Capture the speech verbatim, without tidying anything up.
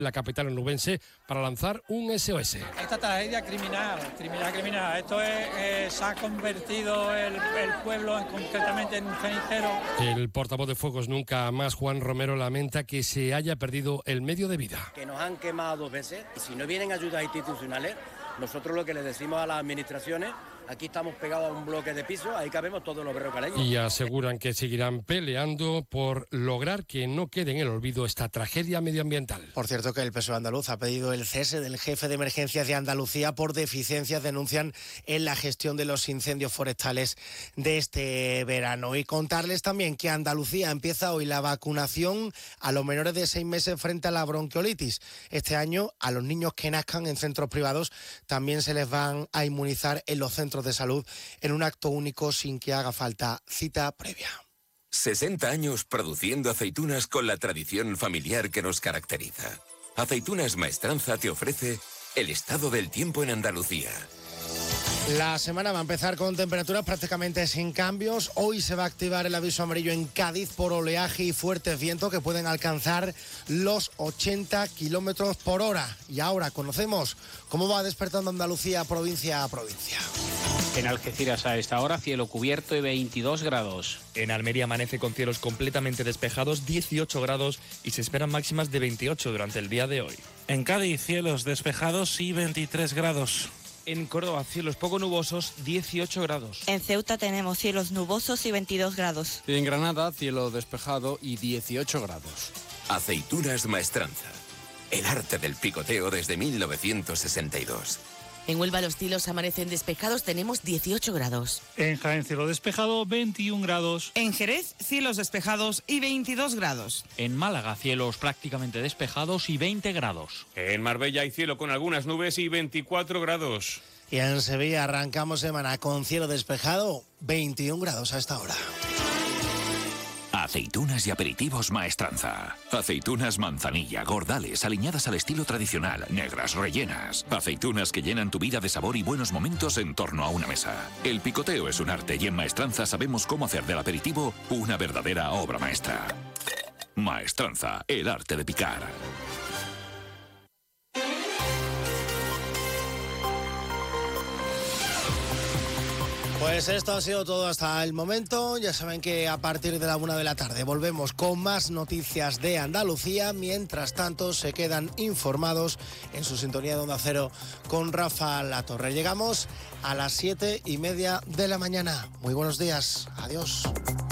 la capital onubense para lanzar un S O S. Esta tragedia criminal, criminal, criminal. Esto es, eh, se ha convertido el, el pueblo en, concretamente en un cenicero. El portavoz de Fuegos Nunca Más, Juan Romero, lamenta que se haya perdido el medio de vida. Que nos han quemado dos veces y si no vienen ayudas institucionales, nosotros lo que le decimos a las administraciones, aquí estamos pegados a un bloque de piso, ahí cabemos todos los berrocaleños. Y aseguran que seguirán peleando por lograr que no quede en el olvido esta tragedia medioambiental. Por cierto, que el P S O E andaluz ha pedido el cese del jefe de emergencias de Andalucía por deficiencias, denuncian, en la gestión de los incendios forestales de este verano. Y contarles también que Andalucía empieza hoy la vacunación a los menores de seis meses frente a la bronquiolitis. Este año, a los niños que nazcan en centros privados también se les van a inmunizar en los centros de salud en un acto único sin que haga falta cita previa. sesenta años produciendo aceitunas con la tradición familiar que nos caracteriza. Aceitunas Maestranza te ofrece el estado del tiempo en Andalucía. La semana va a empezar con temperaturas prácticamente sin cambios. Hoy se va a activar el aviso amarillo en Cádiz por oleaje y fuertes vientos que pueden alcanzar los ochenta kilómetros por hora. Y ahora conocemos cómo va despertando Andalucía provincia a provincia. En Algeciras a esta hora cielo cubierto y veintidós grados. En Almería amanece con cielos completamente despejados, dieciocho grados, y se esperan máximas de veintiocho durante el día de hoy. En Cádiz cielos despejados y veintitrés grados. En Córdoba, cielos poco nubosos, dieciocho grados. En Ceuta tenemos cielos nubosos y veintidós grados. Y en Granada, cielo despejado y dieciocho grados. Aceitunas Maestranza. El arte del picoteo desde mil novecientos sesenta y dos. En Huelva los cielos amanecen despejados, tenemos dieciocho grados. En Jaén cielo despejado, veintiún grados. En Jerez, cielos despejados y veintidós grados. En Málaga, cielos prácticamente despejados y veinte grados. En Marbella hay cielo con algunas nubes y veinticuatro grados. Y en Sevilla arrancamos semana con cielo despejado, veintiún grados a esta hora. Aceitunas y aperitivos Maestranza. Aceitunas manzanilla, gordales, aliñadas al estilo tradicional, negras, rellenas. Aceitunas que llenan tu vida de sabor y buenos momentos en torno a una mesa. El picoteo es un arte y en Maestranza sabemos cómo hacer del aperitivo una verdadera obra maestra. Maestranza, el arte de picar. Pues esto ha sido todo hasta el momento. Ya saben que a partir de la una de la tarde volvemos con más noticias de Andalucía. Mientras tanto, se quedan informados en su sintonía de Onda Cero con Rafa Latorre. Llegamos a las siete y media de la mañana. Muy buenos días. Adiós.